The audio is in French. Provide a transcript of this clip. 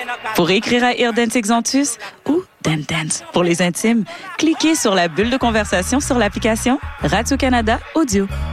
Pour écrire à Eardance Exantus ou Dan Dance pour les intimes, cliquez sur la bulle de conversation sur l'application Radio-Canada Audio.